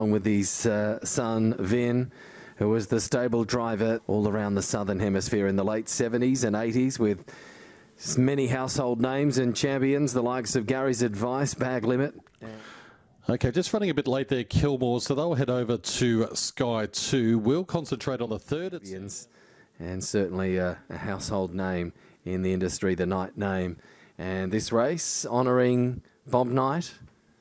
with his son Vin, who was the stable driver all around the Southern Hemisphere in the late 70s and 80s with many household names and champions, the likes of Gary's Advice, Bag Limit. Okay, just running a bit late there, Kilmore, so they'll head over to Sky 2. We'll concentrate on the third. And certainly a household name in the industry, the Knight name. And this race honouring Bob Knight,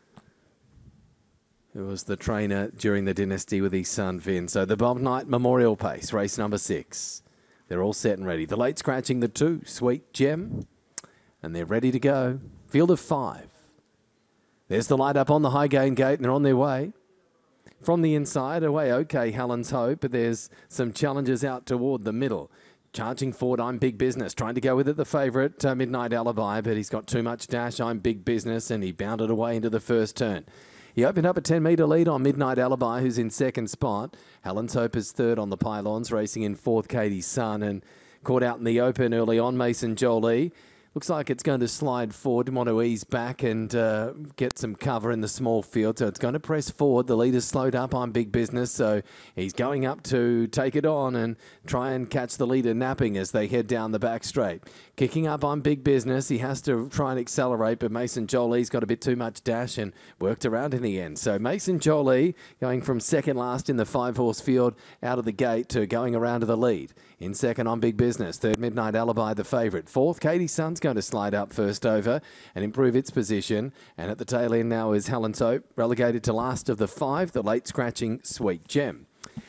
who was the trainer during the dynasty with his son Vin. So the Bob Knight Memorial Pace, race number 6. They're all set and ready. The late scratching the 2, Sweet Gem, and they're ready to go. Field of 5. There's the light up on the high gain gate, and they're on their way. From the inside, away, okay, Helen's Hope, but there's some challenges out toward the middle. Charging forward, I'm Big Business. Trying to go with it, the favourite, Midnight Alibi, but he's got too much dash. I'm Big Business, and he bounded away into the first turn. He opened up a 10-metre lead on Midnight Alibi, who's in second spot. Helen's Hope is third on the pylons, racing in fourth, Katie's Son, and caught out in the open early on, Mason Jolie. Looks like it's going to slide forward. Didn't want to ease back and get some cover in the small field. So it's going to press forward. The leader's slowed up on Big Business. So he's going up to take it on and try and catch the leader napping as they head down the back straight. Kicking up on Big Business. He has to try and accelerate, but Mason Jolie's got a bit too much dash and worked around in the end. So Mason Jolie going from second last in the 5-horse field out of the gate to going around to the lead. In second on Big Business. Third, Midnight Alibi, the favourite. Fourth, Katie's Son's going to slide up first over and improve its position. And at the tail end now is Helen's Hope, relegated to last of the 5, the late scratching Sweet Gem.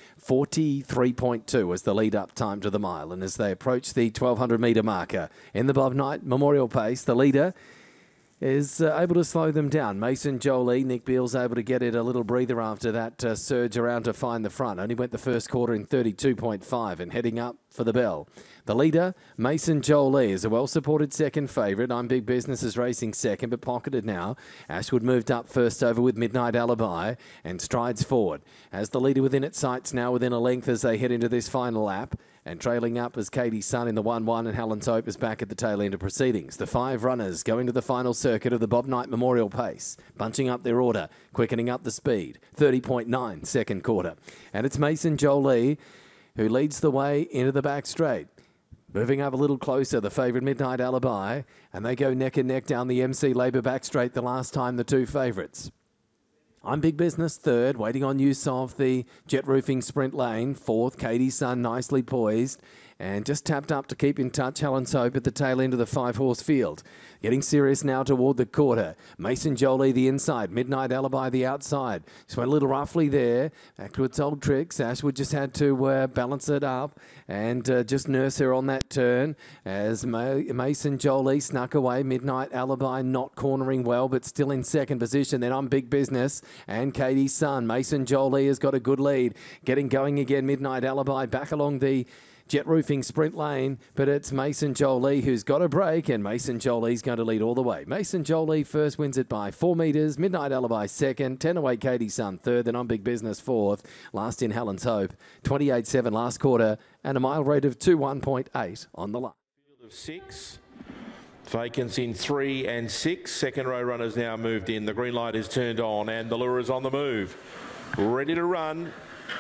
43.2 was the lead-up time to the mile. And as they approach the 1,200-metre marker in the Bob Knight Memorial Pace, the leader is able to slow them down. Mason Jolie, Nick Beale's able to get it a little breather after that surge around to find the front. Only went the first quarter in 32.5 and heading up for the bell. The leader, Mason Jolie, is a well-supported second favourite. I'm Big Business is racing second, but pocketed now. Ashwood moved up first over with Midnight Alibi and strides forward. As the leader within its sights now within a length as they head into this final lap. And trailing up as Katie's Son in the 1-1 and Helen's Hope is back at the tail end of proceedings. The 5 runners going to the final circuit of the Bob Knight Memorial Pace. Bunching up their order, quickening up the speed. 30.9 second quarter. And it's Mason Jolie who leads the way into the back straight. Moving up a little closer, the favourite Midnight Alibi. And they go neck and neck down the MC Labour back straight the last time, the 2 favourites. I'm Big Business third, waiting on use of the Jet Roofing Sprint Lane. Fourth, Katie's Son, nicely poised. And just tapped up to keep in touch, Helen's Hope at the tail end of the 5-horse field. Getting serious now toward the quarter. Mason Jolie the inside, Midnight Alibi the outside. Just went a little roughly there. Back to its old tricks. Ashwood just had to balance it up and just nurse her on that turn as Mason Jolie snuck away. Midnight Alibi not cornering well, but still in second position. Then on Big Business and Katie's Son. Mason Jolie has got a good lead. Getting going again, Midnight Alibi back along the Jet Roofing Sprint Lane, but it's Mason Jolie who's got a break, and Mason Jolie's going to lead all the way. Mason Jolie first wins it by 4 metres, Midnight Alibi second, 10 away Katie's Son third, then on Big Business fourth, last in Helen's Hope, 28.7 last quarter, and a mile rate of 21.8 on the line. Field of 6. Vacants in 3 and 6. Second row runners now moved in. The green light is turned on and the lure is on the move. Ready to run.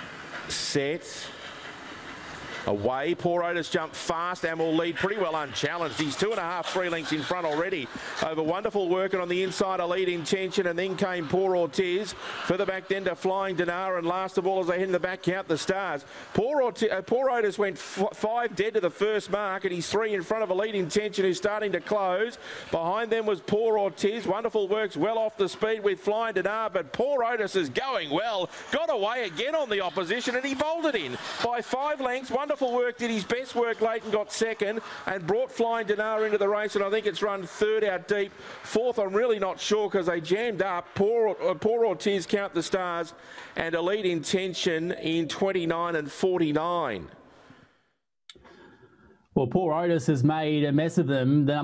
Set. Away, Poor Otis jumped fast and will lead pretty well unchallenged. He's 2.5, 3 lengths in front already. Over wonderful work and on the inside a lead Intention, and then came Poor Ortiz. Further back then to Flying Dinar, and last of all as they head in the back count the stars. Poor Otis went 5 dead to the first mark, and he's 3 in front of a lead Intention who's starting to close. Behind them was Poor Ortiz. Wonderful works well off the speed with Flying Dinar, but Poor Otis is going well. Got away again on the opposition and he bolted in by 5 lengths. Wonderful work, did his best work late and got second and brought Flying Dinar into the race, and I think it's run third out deep. Fourth, I'm really not sure because they jammed up. Poor Ortiz count the stars and a lead Intention in 29 and 49. Well, Poor Otis has made a mess of them.